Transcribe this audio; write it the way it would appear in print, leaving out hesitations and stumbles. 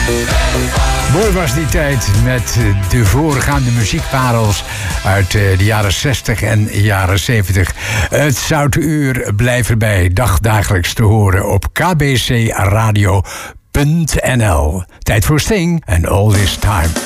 Mooi was die tijd met de voorgaande muziekparels uit de jaren 60 en jaren 70. Het Zoute Uur blijft erbij, dagelijks te horen op kbcradio.nl. Tijd voor Sting en All This Time.